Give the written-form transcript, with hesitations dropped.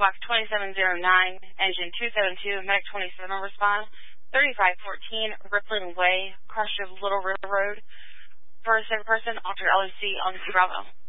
Block 2709, Engine 272, Medic 27 respond. 3514 Riplin Way, Crossroads Little River Road. First person, Alter LEC on Bravo.